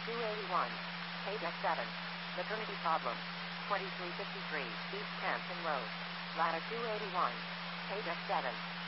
281. Page F7. Maternity problem. 2353. East Hampton Road. Ladder 281. Page F7.